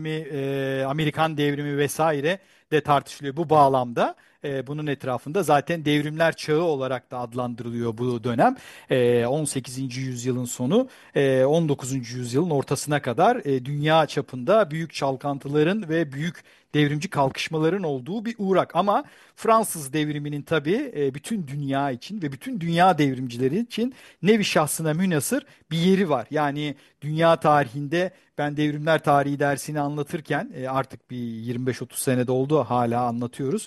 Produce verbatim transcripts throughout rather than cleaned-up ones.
e, Amerikan devrimi vesaire de tartışılıyor bu bağlamda. E, bunun etrafında zaten devrimler çağı olarak da adlandırılıyor bu dönem. E, on sekizinci yüzyılın sonu, e, on dokuzuncu yüzyılın ortasına kadar e, dünya çapında büyük çalkantıların ve büyük devrimci kalkışmaların olduğu bir uğrak. Ama Fransız devriminin tabii e, bütün dünya için ve bütün dünya devrimcileri için nevi şahsına münhasır bir yeri var. Yani dünya tarihinde ben devrimler tarihi dersini anlatırken e, artık bir yirmi beş otuz senede oldu hala anlatıyoruz.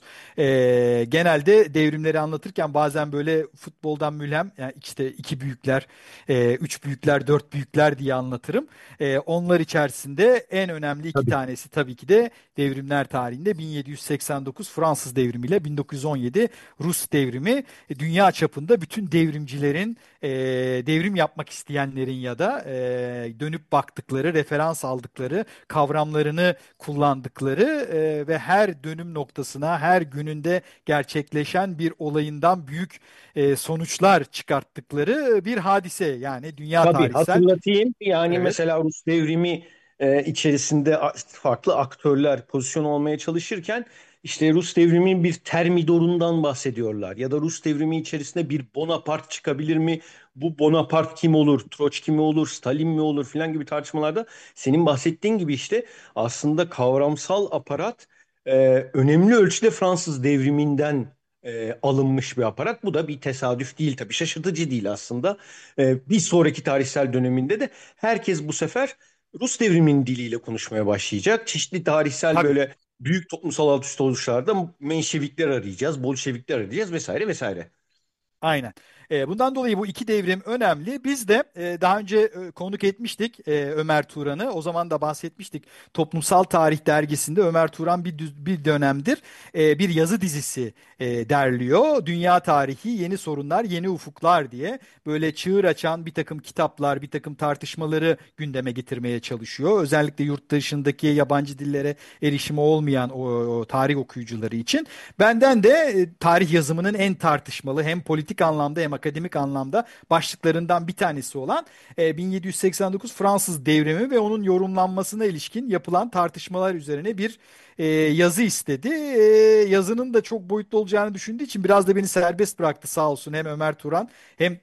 E, genelde devrimleri anlatırken bazen böyle futboldan mülhem yani işte iki büyükler, e, üç büyükler, dört büyükler diye anlatırım. E, onlar içerisinde en önemli iki Tabii. tanesi tabii ki de devrimler tarihinde bin yedi yüz seksen dokuz Fransız devrimi ile bin dokuz yüz on yedi Rus devrimi. E, dünya çapında bütün devrimcilerin, e, devrim yapmak isteyenlerin ya da e, dönüp baktıkları, referans aldıkları, kavramlarını kullandıkları e, ve her dönüm noktasına, her gününde gerçekleşen bir olayından büyük e, sonuçlar çıkarttıkları bir hadise. Yani dünya Tabii tarihsel. hatırlatayım. Yani Evet. mesela Rus devrimi e, içerisinde a- farklı aktörler pozisyon olmaya çalışırken işte Rus devriminin bir termidorundan bahsediyorlar. Ya da Rus devrimi içerisinde bir Bonaparte çıkabilir mi? Bu Bonaparte kim olur? Troçki mi olur? Stalin mi olur? Filan gibi tartışmalarda senin bahsettiğin gibi işte aslında kavramsal aparat e, önemli ölçüde Fransız devriminden e, alınmış bir aparat. Bu da bir tesadüf değil tabii. Şaşırtıcı değil aslında. Ee, bir sonraki tarihsel döneminde de herkes bu sefer Rus devriminin diliyle konuşmaya başlayacak. Çeşitli tarihsel Tabii. böyle büyük toplumsal alt üst oluşlarda Menşevikler arayacağız, Bolşevikler arayacağız vesaire vesaire. Aynen. E, bundan dolayı bu iki devrim önemli. Biz de e, daha önce e, konuk etmiştik e, Ömer Turan'ı. O zaman da bahsetmiştik. Toplumsal Tarih dergisinde Ömer Turan bir düz- bir dönemdir e, bir yazı dizisi e, derliyor. Dünya tarihi, yeni sorunlar, yeni ufuklar diye böyle çığır açan bir takım kitaplar, bir takım tartışmaları gündeme getirmeye çalışıyor. Özellikle yurt dışındaki yabancı dillere erişimi olmayan o, o tarih okuyucuları için. Benden de e, tarih yazımının en tartışmalı hem politik anlamda hem akademik anlamda başlıklarından bir tanesi olan e, bin yedi yüz seksen dokuz Fransız devrimi ve onun yorumlanmasına ilişkin yapılan tartışmalar üzerine bir e, yazı istedi. E, yazının da çok boyutlu olacağını düşündüğü için biraz da beni serbest bıraktı sağ olsun hem Ömer Turan hem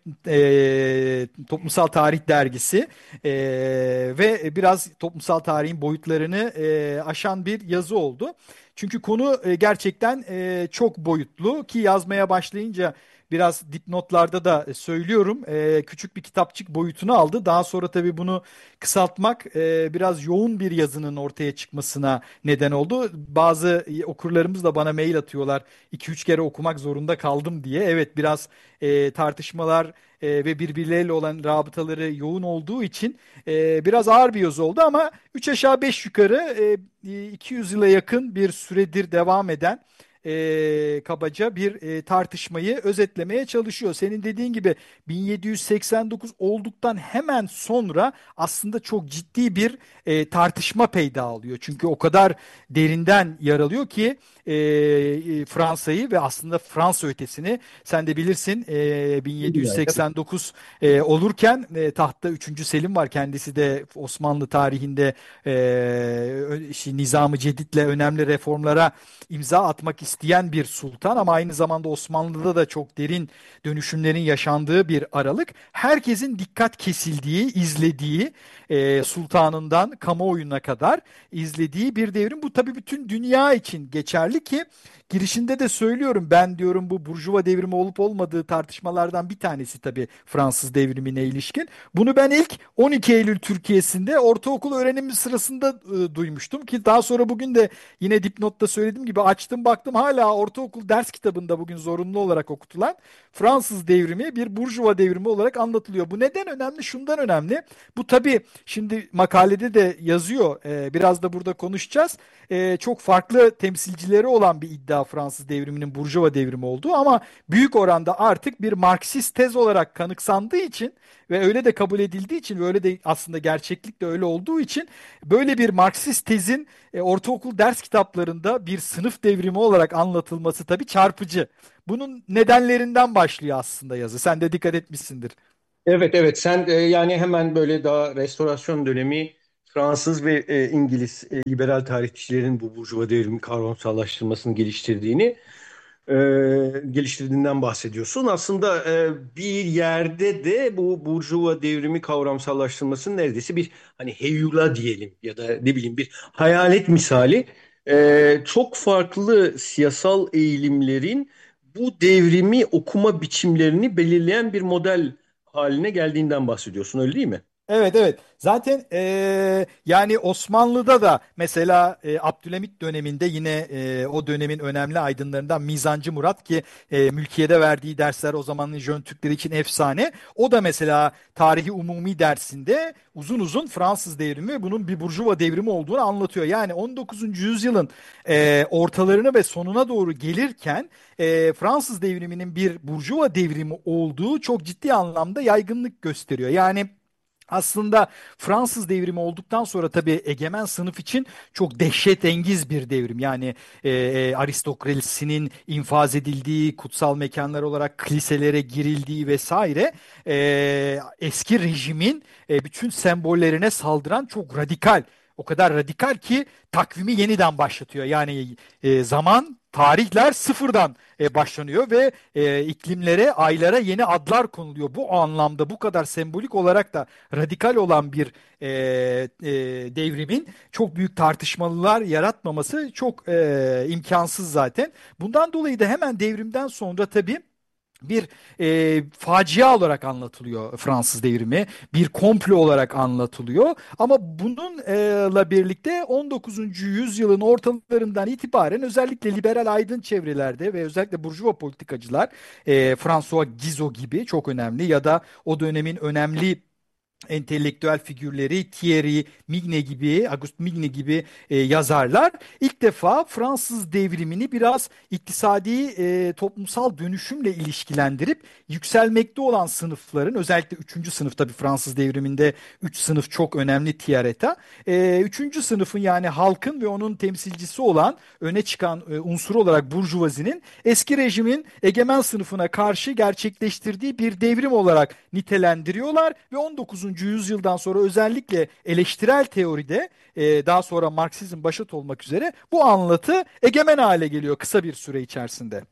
e, Toplumsal Tarih Dergisi e, ve biraz toplumsal tarihin boyutlarını e, aşan bir yazı oldu. Çünkü konu e, gerçekten e, çok boyutlu ki yazmaya başlayınca biraz dipnotlarda da e, söylüyorum e, küçük bir kitapçık boyutunu aldı. Daha sonra tabii bunu kısaltmak e, biraz yoğun bir yazının ortaya çıkmasına neden oldu. Bazı e, okurlarımız da bana mail atıyorlar iki üç kere okumak zorunda kaldım diye. Evet biraz e, tartışmalar e, ve birbirleriyle olan rabıtaları yoğun olduğu için e, biraz ağır bir yazı oldu ama üç aşağı beş yukarı e, iki yüz yıla yakın bir süredir devam eden e, kabaca bir e, tartışmayı özetlemeye çalışıyor. Senin dediğin gibi bin yedi yüz seksen dokuz olduktan hemen sonra aslında çok ciddi bir e, tartışma peyda alıyor. Çünkü o kadar derinden yaralıyor ki e, e, Fransa'yı ve aslında Fransa ötesini sen de bilirsin e, Dünyayı tabii. bin yedi yüz seksen dokuz e, olurken e, tahtta üçüncü Selim var. Kendisi de Osmanlı tarihinde e, ö- işte Nizam-ı Cedid'le önemli reformlara imza atmak isteyen bir sultan ama aynı zamanda Osmanlı'da da çok derin dönüşümlerin yaşandığı bir aralık. Herkesin dikkat kesildiği, izlediği e, sultanından kamuoyuna kadar izlediği bir devrim. Bu tabii bütün dünya için geçerli ki girişinde de söylüyorum ben diyorum bu Burjuva devrimi olup olmadığı tartışmalardan bir tanesi tabii Fransız devrimine ilişkin. Bunu ben ilk on iki Eylül Türkiye'sinde ortaokul öğrenimi sırasında e, duymuştum ki daha sonra bugün de yine dipnotta söylediğim gibi açtım baktım hala ortaokul ders kitabında bugün zorunlu olarak okutulan Fransız devrimi bir Burjuva devrimi olarak anlatılıyor. Bu neden önemli? Şundan önemli. Bu tabii şimdi makalede de yazıyor. e, biraz da burada konuşacağız. E, çok farklı temsilcileri olan bir iddia Fransız devriminin Burjuva devrimi olduğu ama büyük oranda artık bir Marksist tez olarak kanıksandığı için ve öyle de kabul edildiği için ve öyle de aslında gerçeklik de öyle olduğu için böyle bir Marksist tezin e, ortaokul ders kitaplarında bir sınıf devrimi olarak anlatılması tabii çarpıcı. Bunun nedenlerinden başlıyor aslında yazı. Sen de dikkat etmişsindir. Evet, evet, sen e, yani hemen böyle daha restorasyon dönemi Fransız ve e, İngiliz e, liberal tarihçilerin bu Burjuva devrimi kavramsallaştırmasını geliştirdiğini e, geliştirdiğinden bahsediyorsun. Aslında e, bir yerde de bu Burjuva devrimi kavramsallaştırmasının neredeyse bir hani heyula diyelim ya da ne bileyim bir hayalet misali e, çok farklı siyasal eğilimlerin bu devrimi okuma biçimlerini belirleyen bir model haline geldiğinden bahsediyorsun, öyle değil mi? Evet, evet. Zaten eee, yani Osmanlı'da da mesela eee, Abdülhamit döneminde yine eee, o dönemin önemli aydınlarından Mizancı Murat ki eee, Mülkiye'de verdiği dersler o zamanın Jön Türkleri için efsane. O da mesela tarihi umumi dersinde uzun uzun Fransız devrimi bunun bir Burjuva devrimi olduğunu anlatıyor. Yani on dokuzuncu yüzyılın eee, ortalarına ve sonuna doğru gelirken eee, Fransız devriminin bir Burjuva devrimi olduğu çok ciddi anlamda yaygınlık gösteriyor. Yani aslında Fransız devrimi olduktan sonra tabii egemen sınıf için çok dehşetengiz bir devrim. Yani e, e, aristokrasinin infaz edildiği, kutsal mekanlar olarak kiliselere girildiği vesaire e, eski rejimin e, bütün sembollerine saldıran çok radikal. O kadar radikal ki takvimi yeniden başlatıyor. Yani e, zaman, tarihler sıfırdan e, başlanıyor ve e, iklimlere, aylara yeni adlar konuluyor. Bu anlamda bu kadar sembolik olarak da radikal olan bir e, e, devrimin çok büyük tartışmalılar yaratmaması çok e, imkansız zaten. Bundan dolayı da hemen devrimden sonra tabii bir e, facia olarak anlatılıyor Fransız devrimi, bir komplo olarak anlatılıyor. Ama bununla birlikte on dokuzuncu yüzyılın ortalarından itibaren özellikle liberal aydın çevrelerde ve özellikle burjuva politikacılar, e, François Guizot gibi çok önemli ya da o dönemin önemli entelektüel figürleri Thierry Migne gibi, Auguste Migne gibi e, yazarlar ilk defa Fransız devrimini biraz iktisadi e, toplumsal dönüşümle ilişkilendirip yükselmekte olan sınıfların özellikle üçüncü sınıf tabii Fransız devriminde üç sınıf çok önemli tiareta. E, üçüncü sınıfın yani halkın ve onun temsilcisi olan öne çıkan e, unsur olarak burjuvazinin eski rejimin egemen sınıfına karşı gerçekleştirdiği bir devrim olarak nitelendiriyorlar ve on dokuzuncu yüzyıldan sonra özellikle eleştirel teoride e, daha sonra Marksizm başat olmak üzere bu anlatı egemen hale geliyor kısa bir süre içerisinde.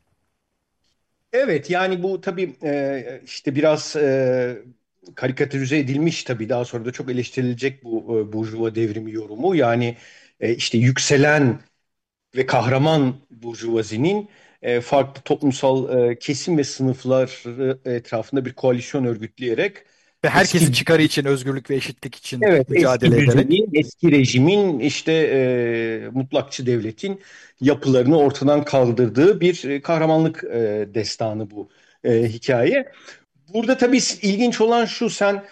Evet, yani bu tabii e, işte biraz e, karikatürize edilmiş, tabii daha sonra da çok eleştirilecek bu e, Burjuva devrimi yorumu. Yani e, işte yükselen ve kahraman burjuvazinin e, farklı toplumsal e, kesim ve sınıflar e, etrafında bir koalisyon örgütleyerek Ve herkesin eski çıkarı için, özgürlük ve eşitlik için evet eski mücadele ederek. düzenin, eski rejimin işte e, mutlakçı devletin yapılarını ortadan kaldırdığı bir e, kahramanlık e, destanı bu e, hikaye. Burada tabii ilginç olan şu, sen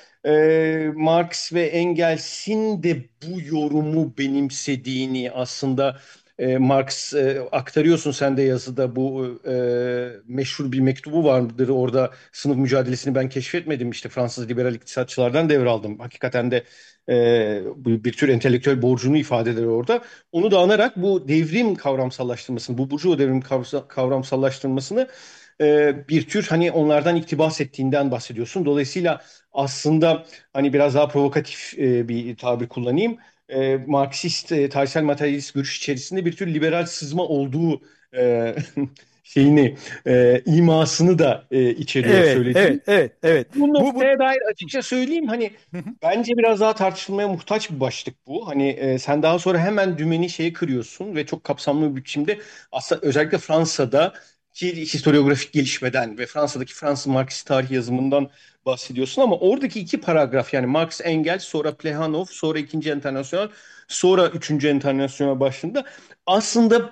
e, Marx ve Engels'in de bu yorumu benimsediğini aslında e, Marx e, aktarıyorsun sen de yazıda. Bu e, meşhur bir mektubu vardır orada, sınıf mücadelesini ben keşfetmedim, işte Fransız liberal iktisatçılardan devraldım. Hakikaten de e, bu bir tür entelektüel borcunu ifade eder orada. Onu da anarak bu devrim kavramsallaştırmasını, bu Burjuva devrim kavramsallaştırmasını e, bir tür hani onlardan iktibas ettiğinden bahsediyorsun. Dolayısıyla aslında hani biraz daha provokatif e, bir tabir kullanayım. E, Marksist, e, tarihsel materyalist görüş içerisinde bir tür liberal sızma olduğu e, şeyini, e, imasını da e, içeriyor Evet, evet, söylediğim. evet, evet. Bu Bu bu noktaya dair açıkça söyleyeyim, hani bence biraz daha tartışılmaya muhtaç bir başlık bu. Hani e, sen daha sonra hemen dümeni şeye kırıyorsun ve çok kapsamlı bir biçimde aslında özellikle Fransa'da ki historiografik gelişmeden ve Fransa'daki Fransız Marksist tarih yazımından bahsediyorsun, ama oradaki iki paragraf, yani Marx, Engels, sonra Plekhanov, sonra ikinci Enternasyonel, sonra üçüncü Enternasyonel başlığında aslında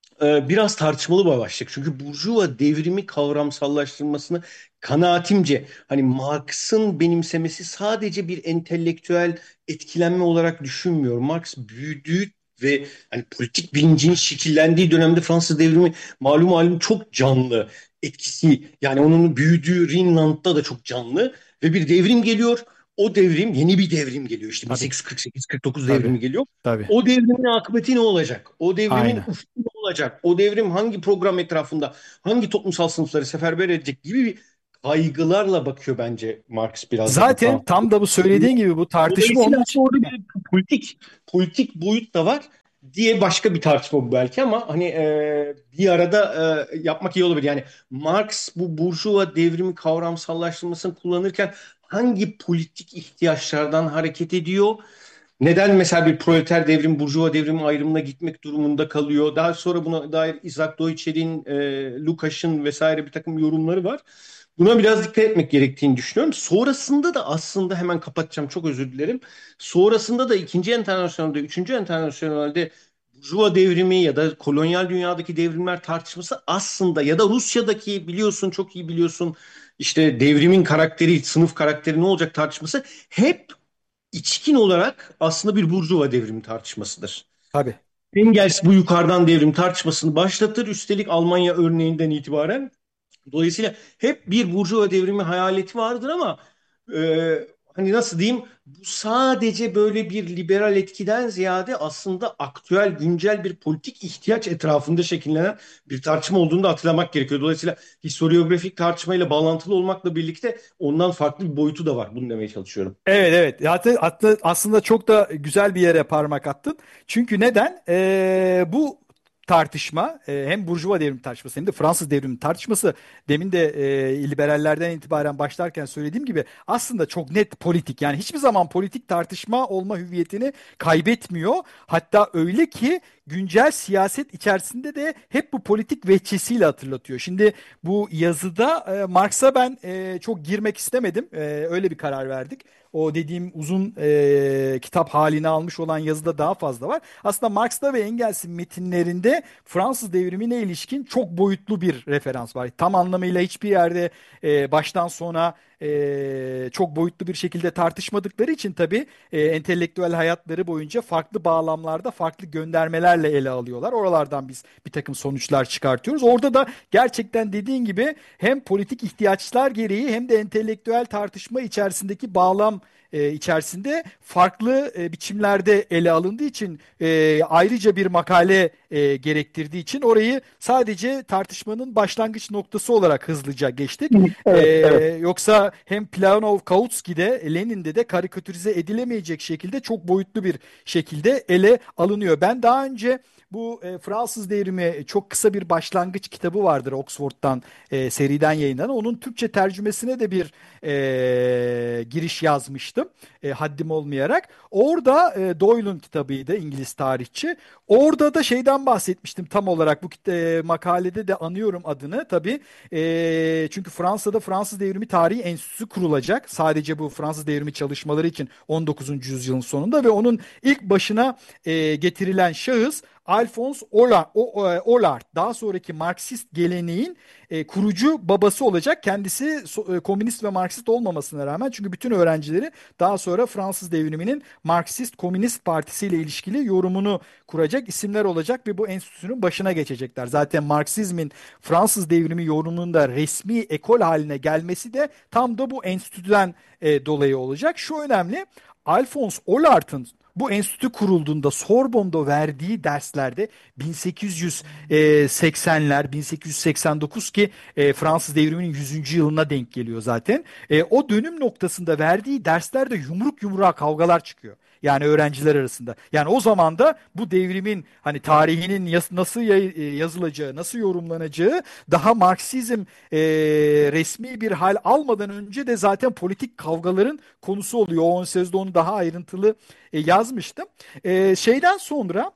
e, biraz tartışmalı bir başlık. Çünkü Burjuva devrimi kavramsallaştırmasını kanaatimce hani Marx'ın benimsemesi sadece bir entelektüel etkilenme olarak düşünmüyorum. Marx büyüdüğü ve hani politik bilincin şekillendiği dönemde Fransız devrimi malum malum çok canlı etkisi. Yani onun büyüdüğü Rhineland'da da çok canlı ve bir devrim geliyor. O devrim, yeni bir devrim geliyor. İşte tabii, bin sekiz yüz kırk sekiz kırk dokuz tabii, devrimi geliyor. tabii. O devrimin akıbeti ne olacak? O devrimin Aynen. ufku ne olacak? O devrim hangi program etrafında, hangi toplumsal sınıfları seferber edecek gibi bir kaygılarla bakıyor bence Marx biraz da bu Zaten tarafta. tam da bu söylediğin gibi bu tartışma Dolayısıyla onun aslında için orada değil mi? bir politik politik boyut da var diye başka bir tartışma bu belki, ama hani e, bir arada e, yapmak iyi olabilir. Yani Marx bu burjuva devrimi kavramsallaştırmasını kullanırken hangi politik ihtiyaçlardan hareket ediyor? Neden mesela bir proleter devrim, burjuva devrimi ayrımına gitmek durumunda kalıyor? Daha sonra buna dair Isaac Deutscher'in, e, Lukács'ın vesaire bir takım yorumları var. Buna biraz dikkat etmek gerektiğini düşünüyorum. Sonrasında da aslında hemen kapatacağım, çok özür dilerim. Sonrasında da ikinci Enternasyonel'de, üçüncü Enternasyonel'de Burjuva devrimi ya da kolonyal dünyadaki devrimler tartışması aslında, ya da Rusya'daki, biliyorsun, çok iyi biliyorsun, işte devrimin karakteri, sınıf karakteri ne olacak tartışması hep içkin olarak aslında bir Burjuva devrimi tartışmasıdır. Tabii. Engels bu yukarıdan devrim tartışmasını başlatır. Üstelik Almanya örneğinden itibaren. Dolayısıyla hep bir Burjuva devrimi hayaleti vardır, ama e, hani nasıl diyeyim, bu sadece böyle bir liberal etkiden ziyade aslında aktüel, güncel bir politik ihtiyaç etrafında şekillenen bir tartışma olduğunu da hatırlamak gerekiyor. Dolayısıyla historiografik tartışmayla bağlantılı olmakla birlikte ondan farklı bir boyutu da var. Bunu demeye çalışıyorum. Evet, evet. Hatta, hatta aslında çok da güzel bir yere parmak attın. Çünkü neden? Ee, bu tartışma e, hem Burjuva devrimi tartışması hem de Fransız devrimi tartışması demin de e, liberallerden itibaren başlarken söylediğim gibi aslında çok net politik. Yani hiçbir zaman politik tartışma olma hüviyetini kaybetmiyor. Hatta öyle ki güncel siyaset içerisinde de hep bu politik veçesiyle hatırlatıyor. Şimdi bu yazıda e, Marx'a ben e, çok girmek istemedim. E, öyle bir karar verdik. O dediğim uzun e, kitap halini almış olan yazıda daha fazla var. Aslında Marx'ta ve Engels'in metinlerinde Fransız devrimine ilişkin çok boyutlu bir referans var. Tam anlamıyla hiçbir yerde e, baştan sona e, çok boyutlu bir şekilde tartışmadıkları için tabii e, entelektüel hayatları boyunca farklı bağlamlarda farklı göndermelerle ele alıyorlar. Oralardan biz bir takım sonuçlar çıkartıyoruz. Orada da gerçekten dediğin gibi hem politik ihtiyaçlar gereği hem de entelektüel tartışma içerisindeki bağlam e, içerisinde farklı e, biçimlerde ele alındığı için e, ayrıca bir makale e, gerektirdiği için orayı sadece tartışmanın başlangıç noktası olarak hızlıca geçtik. E, Evet, evet. Yoksa hem Planov, Kautski'de, Lenin'de de karikatürize edilemeyecek şekilde çok boyutlu bir şekilde ele alınıyor. Ben daha önce bu e, Fransız Devrimi çok kısa bir başlangıç kitabı vardır Oxford'dan e, seriden yayınlanan. Onun Türkçe tercümesine de bir e, giriş yazmıştım. E, haddim olmayarak. Orada e, Doyle'un kitabıydı İngiliz tarihçi. Orada da şeyden bahsetmiştim tam olarak bu kit- e, makalede de anıyorum adını tabii. E, çünkü Fransa'da Fransız Devrimi Tarihi Enstitüsü kurulacak. Sadece bu Fransız Devrimi çalışmaları için on dokuzuncu yüzyılın sonunda ve onun ilk başına e, getirilen şahıs Alphonse Hollande, Hollande daha sonraki Marksist geleneğin e, kurucu babası olacak. Kendisi so- e, komünist ve Marksist olmamasına rağmen çünkü bütün öğrencileri daha sonra Fransız devriminin Marksist Komünist Partisi ile ilişkili yorumunu kuracak isimler olacak ve bu enstitünün başına geçecekler. Zaten Marksizmin Fransız devrimi yorumunun da resmi ekol haline gelmesi de tam da bu enstitüden e, dolayı olacak. Şu önemli. Alphonse Hollande'ın bu enstitü kurulduğunda Sorbonne'da verdiği derslerde bin sekiz yüz seksenler, bin sekiz yüz seksen dokuz ki e, Fransız devriminin yüzüncü yılına denk geliyor zaten. E, o dönüm noktasında verdiği derslerde yumruk yumruğa kavgalar çıkıyor. Yani öğrenciler arasında. Yani o zaman da bu devrimin hani tarihinin yas- nasıl yay- e, yazılacağı, nasıl yorumlanacağı daha Marksizm e, resmi bir hal almadan önce de zaten politik kavgaların konusu oluyor. O ön sözde onu daha ayrıntılı e, yazmıştım. E, şeyden sonra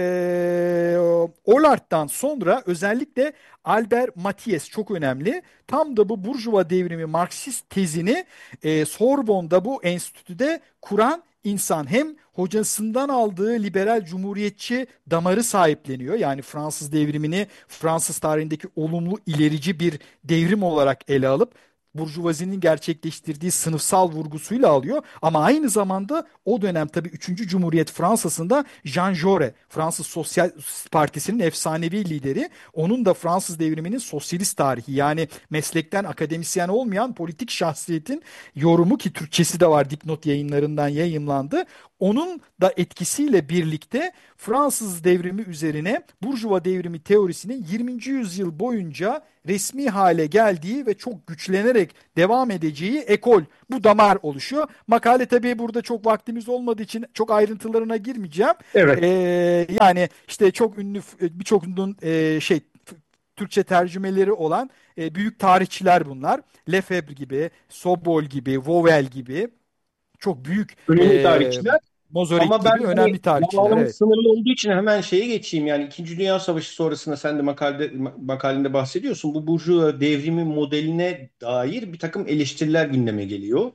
e, Ollard'dan sonra özellikle Albert Mathies çok önemli. Tam da bu Burjuva devrimi Marksist tezini e, Sorbonne'da bu enstitüde kuran insan hem hocasından aldığı liberal cumhuriyetçi damarı sahipleniyor. Yani Fransız devrimini Fransız tarihindeki olumlu ilerici bir devrim olarak ele alıp Burjuvazinin gerçekleştirdiği sınıfsal vurgusuyla alıyor. Ama aynı zamanda o dönem tabii üçüncü Cumhuriyet Fransa'sında Jean Jaurès, Fransız Sosyal Partisi'nin efsanevi lideri. Onun da Fransız devriminin sosyalist tarihi yani meslekten akademisyen olmayan politik şahsiyetin yorumu ki Türkçesi de var dipnot yayınlarından yayımlandı. Onun da etkisiyle birlikte Fransız devrimi üzerine Burjuva devrimi teorisinin yirminci yüzyıl boyunca resmi hale geldiği ve çok güçlenerek devam edeceği ekol, bu damar oluşuyor. Makale tabii burada çok vaktimiz olmadığı için çok ayrıntılarına girmeyeceğim. Evet. Ee, yani işte çok ünlü, birçok ünlü e, şey Türkçe tercümeleri olan e, büyük tarihçiler bunlar. Lefebvre gibi, Sobol gibi, Whewell gibi çok büyük, Önemli e, tarihçiler. Mazoret Ama ben gibi önemli hani tarihçiler. zamanımız Evet. sınırlı olduğu için hemen şeye geçeyim. Yani İkinci Dünya Savaşı sonrasında sen de makalede, makalende bahsediyorsun. Bu Burjuva devrimi modeline dair bir takım eleştiriler gündeme geliyor.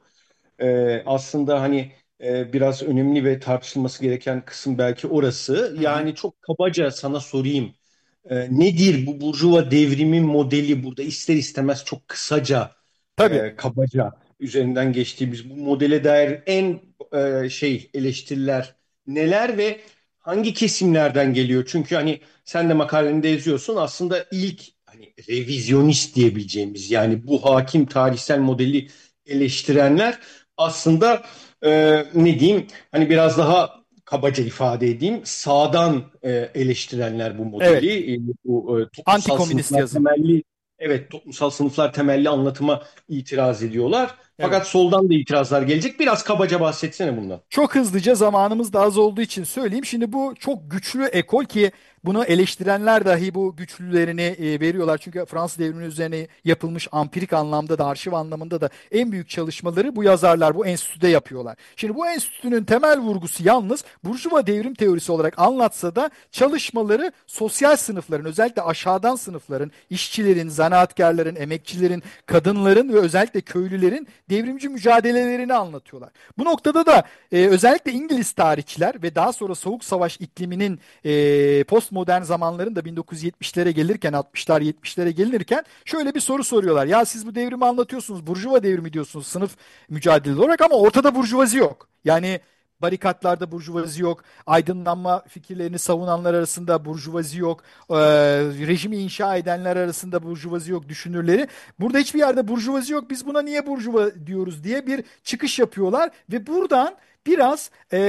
Ee, aslında hani e, biraz önemli ve tartışılması gereken kısım belki orası. Hı hı. Yani çok kabaca sana sorayım. Ee, nedir bu Burjuva devrimi modeli burada ister istemez çok kısaca, Tabii. e, kabaca üzerinden geçtiğimiz bu modele dair en e, şey eleştiriler neler ve hangi kesimlerden geliyor? Çünkü hani sen de makalende yazıyorsun aslında ilk hani revizyonist diyebileceğimiz yani bu hakim tarihsel modeli eleştirenler aslında e, ne diyeyim hani biraz daha kabaca ifade edeyim sağdan e, eleştirenler bu Evet. modeli. E, bu e, toplumsal Antikomünist sınıflar yazım. temelli evet toplumsal sınıflar temelli anlatıma itiraz ediyorlar. Evet. Fakat soldan da itirazlar gelecek. Biraz kabaca bahsetsene bundan. Çok hızlıca, zamanımız da az olduğu için söyleyeyim. Şimdi bu çok güçlü ekol ki bunu eleştirenler dahi bu güçlülerini e, veriyorlar. Çünkü Fransız devrimi üzerine yapılmış ampirik anlamda da arşiv anlamında da en büyük çalışmaları bu yazarlar bu enstitüde yapıyorlar. Şimdi bu enstitünün temel vurgusu yalnız Burjuva devrim teorisi olarak anlatsa da çalışmaları sosyal sınıfların, özellikle aşağıdan sınıfların, işçilerin, zanaatkarların, emekçilerin, kadınların ve özellikle köylülerin devrimci mücadelelerini anlatıyorlar. Bu noktada da e, özellikle İngiliz tarihçiler ve daha sonra Soğuk Savaş ikliminin e, postmodern zamanların bin dokuz yüz yetmişlere gelirken, altmışlar yetmişlere gelirken şöyle bir soru soruyorlar. Ya siz bu devrimi anlatıyorsunuz, Burjuva devrimi diyorsunuz sınıf mücadelesi olarak ama ortada burjuvazi yok. Yani barikatlarda burjuvazi yok, aydınlanma fikirlerini savunanlar arasında burjuvazi yok, e, rejimi inşa edenler arasında burjuvazi yok, düşünürleri. Burada hiçbir yerde burjuvazi yok, biz buna niye burjuva diyoruz diye bir çıkış yapıyorlar ve buradan biraz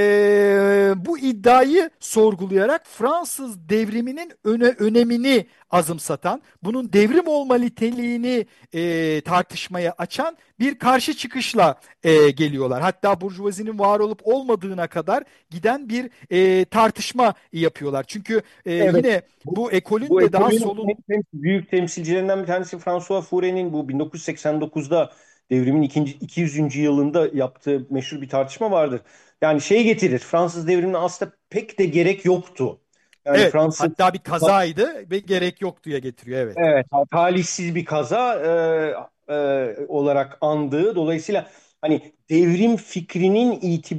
eee, bu iddiayı sorgulayarak Fransız devriminin öne, önemini azımsatan, bunun devrim olma niteliğini eee, tartışmaya açan bir karşı çıkışla eee, geliyorlar. Hatta burjuvazinin var olup olmadığına kadar giden bir eee, tartışma yapıyorlar. Çünkü eee, Evet. yine Bu, bu ekolün bu de daha ekolün solun. en tem- büyük temsilcilerinden bir tanesi François Foure'nin bu bin dokuz yüz seksen dokuzda devrimin ikinci, iki yüzüncü yılında yaptığı meşhur bir tartışma vardır. Yani şey getirir. Fransız devrimine aslında pek de gerek yoktu. Yani Evet, Fransız hatta bir kazaydı ve gerek yoktuya getiriyor. Evet. evet, talihsiz bir kaza e, e, olarak andığı. Dolayısıyla hani devrim fikrinin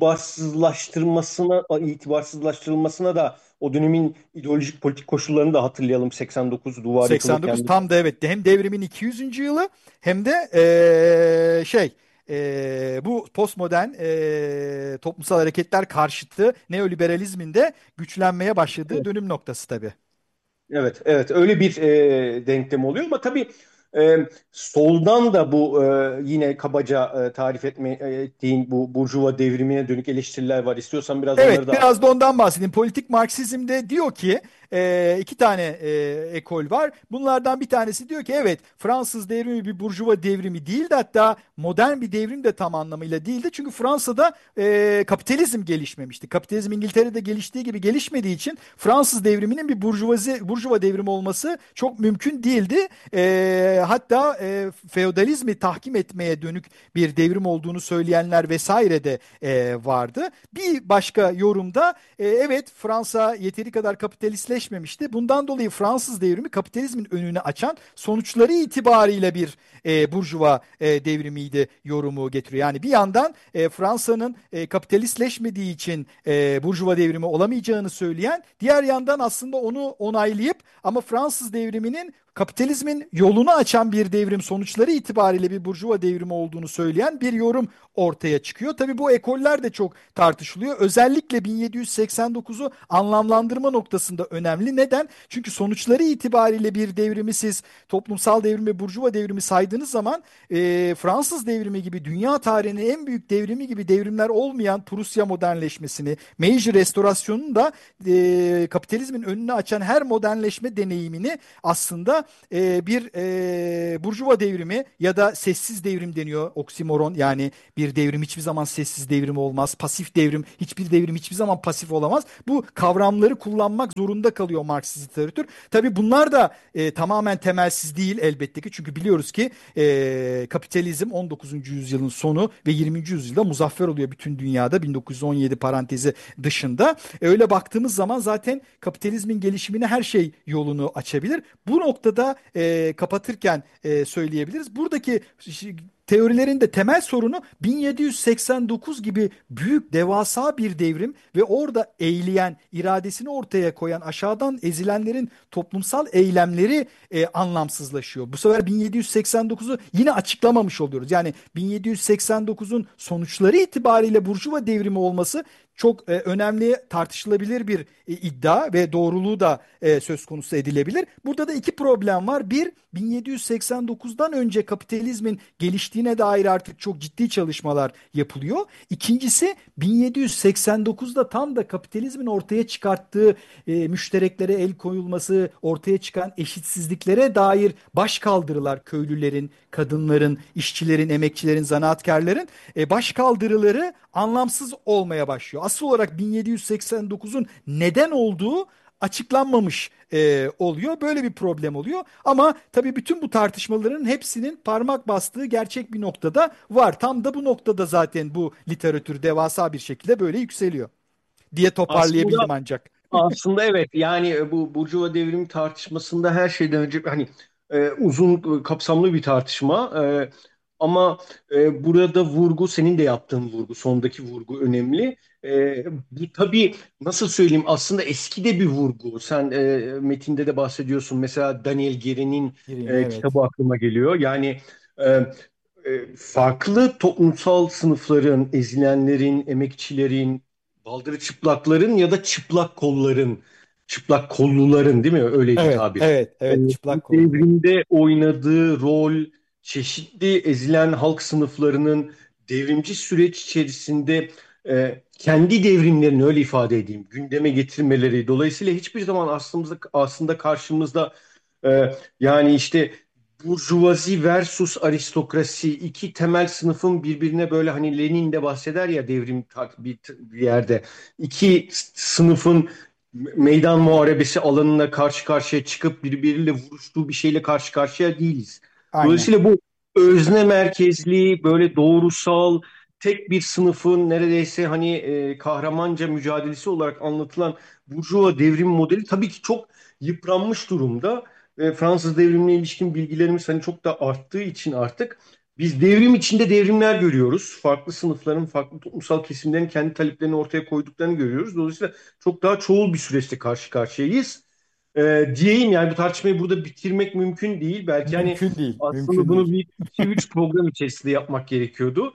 itibarsızlaştırmasına, itibarsızlaştırılmasına da o dönemin ideolojik politik koşullarını da hatırlayalım. seksen dokuz duvar seksen dokuz yıkılırken. tam da evet, hem devrimin iki yüzüncü yılı hem de eee, şey eee, bu postmodern eee, toplumsal hareketler karşıtı neoliberalizmin de güçlenmeye başladığı dönüm noktası tabii. Evet, evet öyle bir e, denklem oluyor ama tabii e, soldan da bu e, yine kabaca e, tarif etme, e, ettiğin bu Burjuva devrimine dönük eleştiriler var. İstiyorsan biraz onları Evet, da biraz da ondan bahsedeyim. Politik Marksizm'de diyor ki e, iki tane e, ekol var. Bunlardan bir tanesi diyor ki evet, Fransız devrimi bir burjuva devrimi değildi. Hatta modern bir devrim de tam anlamıyla değildi. Çünkü Fransa'da e, kapitalizm gelişmemişti. Kapitalizm İngiltere'de geliştiği gibi gelişmediği için Fransız devriminin bir burjuvazi, burjuva devrimi olması çok mümkün değildi. E, hatta e, feodalizmi tahkim etmeye dönük bir devrim olduğunu söyleyenler vesaire de e, vardı. Bir başka yorumda e, evet, Fransa yeteri kadar kapitalistleşmemişti. Bundan dolayı Fransız devrimi kapitalizmin önünü açan, sonuçları itibariyle bir e, burjuva e, devrimiydi yorumu getiriyor. Yani bir yandan e, Fransa'nın e, kapitalistleşmediği için e, burjuva devrimi olamayacağını söyleyen, diğer yandan aslında onu onaylayıp ama Fransız devriminin kapitalizmin yolunu açan bir devrim, sonuçları itibariyle bir burjuva devrimi olduğunu söyleyen bir yorum ortaya çıkıyor. Tabii bu ekoller de çok tartışılıyor. Özellikle bin yedi yüz seksen dokuzu anlamlandırma noktasında önemli. Neden? Çünkü sonuçları itibariyle bir devrimi siz toplumsal devrim ve burjuva devrimi saydığınız zaman e, Fransız devrimi gibi dünya tarihinin en büyük devrimi gibi devrimler olmayan Prusya modernleşmesini, Meiji restorasyonunu da e, kapitalizmin önünü açan her modernleşme deneyimini aslında e, bir e, burjuva devrimi ya da sessiz devrim deniyor. Oksimoron, yani bir devrim hiçbir zaman sessiz devrim olmaz. Pasif devrim, hiçbir devrim hiçbir zaman pasif olamaz. Bu kavramları kullanmak zorunda kalıyor Marksist literatür. Tabii bunlar da e, tamamen temelsiz değil elbette ki. Çünkü biliyoruz ki e, kapitalizm on dokuzuncu yüzyılın sonu ve yirminci yüzyılda muzaffer oluyor bütün dünyada, bin dokuz yüz on yedi parantezi dışında. E, öyle baktığımız zaman zaten kapitalizmin gelişimine her şey yolunu açabilir. Bu noktada e, kapatırken e, söyleyebiliriz. Buradaki teorilerin de temel sorunu bin yedi yüz seksen dokuz gibi büyük devasa bir devrim ve orada eğleyen, iradesini ortaya koyan, aşağıdan ezilenlerin toplumsal eylemleri e, anlamsızlaşıyor. Bu sefer bin yedi yüz seksen dokuzu yine açıklamamış oluyoruz. Yani bin yedi yüz seksen dokuzun sonuçları itibariyle Burjuva devrimi olması çok e, önemli, tartışılabilir bir e, iddia ve doğruluğu da e, söz konusu edilebilir. Burada da iki problem var. Bir, bin yedi yüz seksen dokuzdan önce kapitalizmin geliştiğine dair artık çok ciddi çalışmalar yapılıyor. İkincisi, bin yedi yüz seksen dokuzda tam da kapitalizmin ortaya çıkarttığı e, müştereklere el koyulması, ortaya çıkan eşitsizliklere dair baş kaldırılar, köylülerin, kadınların, işçilerin, emekçilerin, zanaatkarların e, baş kaldırıları anlamsız olmaya başlıyor. Asıl olarak bin yedi yüz seksen dokuzun neden olduğu açıklanmamış e, oluyor. Böyle bir problem oluyor. Ama tabii bütün bu tartışmaların hepsinin parmak bastığı gerçek bir noktada var. Tam da bu noktada zaten bu literatür devasa bir şekilde böyle yükseliyor diye Aslında toparlayabildim ancak. Aslında evet, yani e, bu Burjuva devrimi tartışmasında her şeyden önce hani e, uzun, e, kapsamlı bir tartışma. E, ama e, burada vurgu, senin de yaptığın vurgu, sondaki vurgu önemli. E, bu tabii, nasıl söyleyeyim, aslında eski de bir vurgu. Sen e, metinde de bahsediyorsun. Mesela Daniel Gere'nin Gireyim, e, evet. kitabı aklıma geliyor. Yani e, e, farklı toplumsal sınıfların, ezilenlerin, emekçilerin, baldırı çıplakların ya da çıplak kolların, çıplak kolluların, değil mi? Öyleydi Evet, tabir. evet, Ee, evet, bu çıplak kollular. devrimde oynadığı rol, çeşitli ezilen halk sınıflarının devrimci süreç içerisinde e, kendi devrimlerini, öyle ifade edeyim, gündeme getirmeleri. Dolayısıyla hiçbir zaman aslında, aslında karşımızda e, yani işte burjuvazi versus aristokrasi, iki temel sınıfın birbirine, böyle hani Lenin de bahseder ya devrim tar- bir, bir yerde, iki s- sınıfın meydan muharebesi alanına karşı karşıya çıkıp birbiriyle vuruştuğu bir şeyle karşı karşıya değiliz. Aynen. Dolayısıyla bu özne merkezli, böyle doğrusal, tek bir sınıfın neredeyse hani e, kahramanca mücadelesi olarak anlatılan Burjuva devrim modeli tabii ki çok yıpranmış durumda. Ve Fransız devrimine ilişkin bilgilerimiz hani çok da arttığı için artık biz devrim içinde devrimler görüyoruz. Farklı sınıfların, farklı toplumsal kesimlerin kendi taleplerini ortaya koyduklarını görüyoruz. Dolayısıyla çok daha çoğul bir süreçte karşı karşıyayız. Ee, diyeyim, yani bu tartışmayı burada bitirmek mümkün değil. Belki hani Mümkün değil, aslında mümkün bunu değil. bir iki üç program içerisinde yapmak gerekiyordu.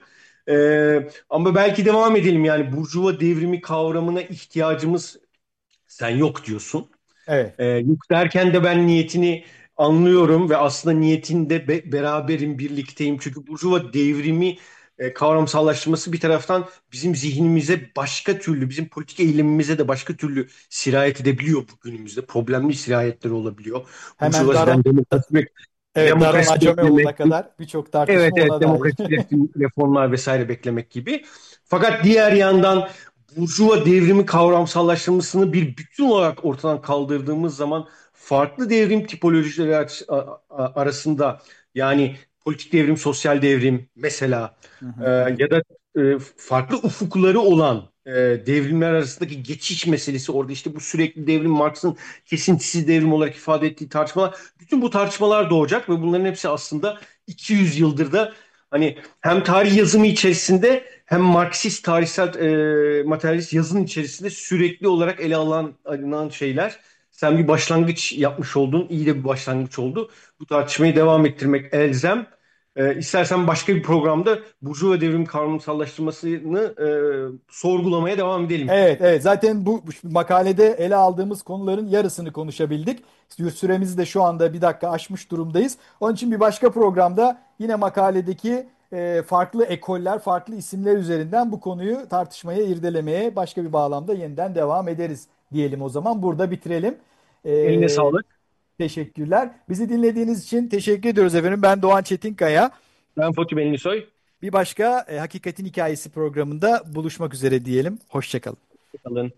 Ee, ama belki devam edelim, yani Burjuva devrimi kavramına ihtiyacımız, sen yok diyorsun. Evet. Ee, yok derken de ben niyetini anlıyorum ve aslında niyetinde be- beraberim, birlikteyim. Çünkü Burjuva devrimi e, kavramsallaştırması bir taraftan bizim zihnimize başka türlü, bizim politik eylemimize de başka türlü sirayet edebiliyor bu günümüzde. Problemli sirayetleri olabiliyor. Hemen Burjuvaziden Daron, demokrasi, evet, Daron demokrasi Acemoğlu'na beklemek, kadar birçok evet tartışma evet, ona dair. demokratik reformlar vesaire beklemek gibi. Fakat diğer yandan Burjuva devrimi kavramsallaştırmasını bir bütün olarak ortadan kaldırdığımız zaman farklı devrim tipolojileri aç- a- a- arasında, yani politik devrim, sosyal devrim mesela, Hı e, hı, evet. ya da e, farklı ufukları olan e, devrimler arasındaki geçiş meselesi, orada işte bu sürekli devrim, Marx'ın kesintisiz devrim olarak ifade ettiği tartışmalar, bütün bu tartışmalar doğacak ve bunların hepsi aslında iki yüz yıldır da hani hem tarih yazımı içerisinde hem Marksist tarihsel e, materyalist yazının içerisinde sürekli olarak ele alan, alınan şeyler. Sen bir başlangıç yapmış oldun. İyi de bir başlangıç oldu. Bu tartışmayı devam ettirmek elzem. Ee, istersen başka bir programda Burjuva devrim kavramsallaştırmasını e, sorgulamaya devam edelim. Evet, evet. Zaten bu bu makalede ele aldığımız konuların yarısını konuşabildik. Süremizi de şu anda bir dakika aşmış durumdayız. Onun için bir başka programda yine makaledeki e, farklı ekoller, farklı isimler üzerinden bu konuyu tartışmaya, irdelemeye başka bir bağlamda yeniden devam ederiz diyelim o zaman. Burada bitirelim. Eline E, sağlık. Teşekkürler. Bizi dinlediğiniz için teşekkür ediyoruz efendim. Ben Doğan Çetinkaya. Ben Fatih Benlisoy. Bir başka e, Hakikatin Hikayesi programında buluşmak üzere diyelim. Hoşçakalın. Kalın.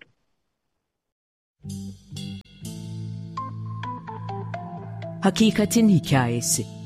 Hakikatin Hikayesi.